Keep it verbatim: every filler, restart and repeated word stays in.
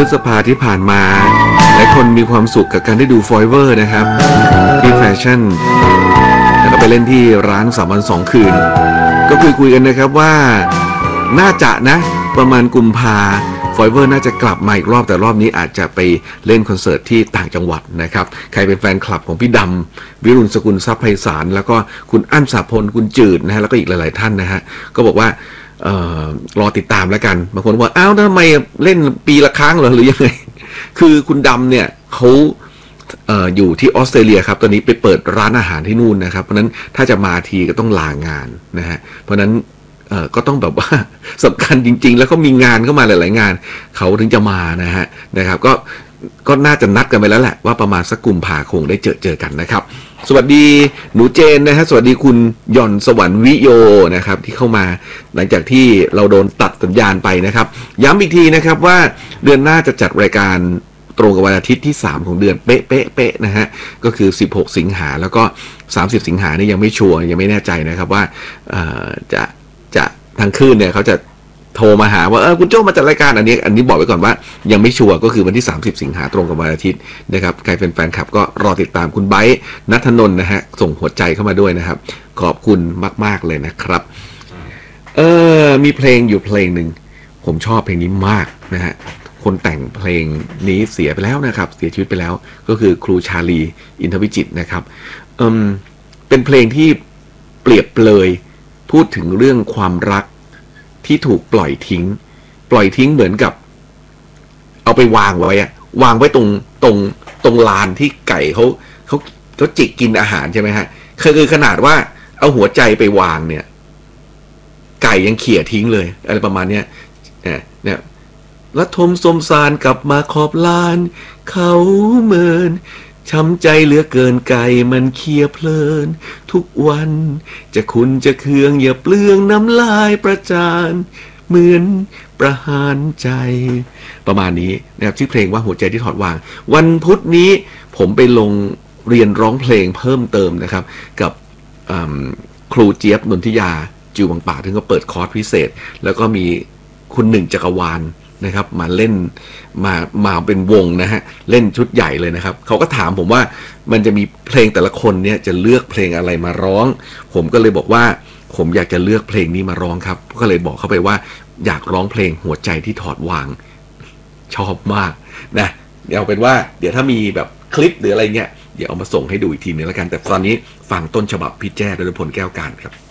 ฤษภาที่ผ่านมาหลายคนมีความสุขกับการได้ดูฟอยเวอร์นะครับที่แฟชั่นแล้วก็ไปเล่นที่ร้านสามวันสองคืนก็คุยคุยกันนะครับว่าน่าจะนะประมาณกุมภาฟอยเวอร์น่าจะกลับมาอีกรอบแต่รอบนี้อาจจะไปเล่นคอนเสิร์ตที่ต่างจังหวัดนะครับใครเป็นแฟนคลับของพี่ดำวิรุณสกุลทรัพย์ไพศาลแล้วก็คุณอั้นสาพลคุณจืดนะฮะแล้วก็อีกหลายๆท่านนะฮะก็บอกว่าเอ่อรอติดตามแล้วกันบางคนบอกอ้าวทำไมเล่นปีละครั้งเหรอหรือยังไงคือคุณดำเนี่ยเขาเอ่ออยู่ที่ออสเตรเลียครับตอนนี้ไปเปิดร้านอาหารที่นู่นนะครับเพราะนั้นถ้าจะมาทีก็ต้องลางานนะฮะเพราะนั้นเอ่อก็ต้องแบบว่าสำคัญจริงๆแล้วก็มีงานเข้ามาหลายๆงานเขาถึงจะมานะฮะนะครับก็ก็น่าจะนัดกันไปแล้วแหละว่าประมาณสักกุมภาคงได้เจอเจอกันนะครับสวัสดีหนูเจนนะฮะสวัสดีคุณหย่อนสวรรค์วิโยนะครับที่เข้ามาหลังจากที่เราโดนตัดสัญญาณไปนะครับย้ำอีกทีนะครับว่าเดือนหน้าจะจัดรายการตรงกับวันอาทิตย์ที่สามของเดือนเป๊ะเป๊ะเป๊ะนะฮะก็คือสิบหกสิงหาแล้วก็สามสิบสิงหานี่ยังไม่ชัวร์ยังไม่แน่ใจนะครับว่าเอ่อจะจะทางคลื่นเนี่ยเขาจะโทรมาหาว่าเออคุณโจ้มาจัดรายการอันนี้อันนี้บอกไว้ก่อนว่ายังไม่ชัวร์ก็คือวันที่สามสิบสิงหาตรงกับวันอาทิตย์นะครับใครเป็นแฟนคลับก็รอติดตามคุณไบร์ทณัฐนนท์นะฮะส่งหัวใจเข้ามาด้วยนะครับขอบคุณมากๆเลยนะครับเออมีเพลงอยู่เพลงหนึ่งผมชอบเพลงนี้มากนะฮะคนแต่งเพลงนี้เสียไปแล้วนะครับเสียชีวิตไปแล้วก็คือครูชาลีอินทวิจิตรนะครับเออเป็นเพลงที่เปรียบเปรยพูดถึงเรื่องความรักที่ถูกปล่อยทิ้งปล่อยทิ้งเหมือนกับเอาไปวางไว้อะวางไว้ตรงตรงตรงลานที่ไก่เขาเขาเขาจิกกินอาหารใช่ไหมฮะคือขนาดว่าเอาหัวใจไปวางเนี่ยไก่ยังเขี่ยทิ้งเลยอะไรประมาณเนี้ยเนี่ยละทมสมสารกลับมาขอบลานเขาเมินช้ำใจเหลือเกินไก่มันเคียเพลินทุกวันจะคุณจะเคืองอย่าเปลืองน้ำลายประจานเหมือนประหารใจประมาณนี้นะครับชื่อเพลงว่าหัวใจที่ถอดวางวันพุธนี้ผมไปลงเรียนร้องเพลงเพิ่มเติมนะครับกับครูเจี๊ยบนนทิยาจิวบางป่าถึงก็เปิดคอร์สพิเศษแล้วก็มีคุณหนึ่งจักรวาลนะครับมาเล่นมามาเป็นวงนะฮะเล่นชุดใหญ่เลยนะครับเขาก็ถามผมว่ามันจะมีเพลงแต่ละคนเนี่ยจะเลือกเพลงอะไรมาร้องผมก็เลยบอกว่าผมอยากจะเลือกเพลงนี้มาร้องครับก็เลยบอกเขาไปว่าอยากร้องเพลงหัวใจที่ถอดวางชอบมากนะเดี๋ยวเป็นว่าเดี๋ยวถ้ามีแบบคลิปหรืออะไรเงี้ยเดี๋ยวเอามาส่งให้ดูอีกทีนึงแล้วกันแต่ตอนนี้ฟังต้นฉบับพี่แจ้ดลพลแก้วการครับ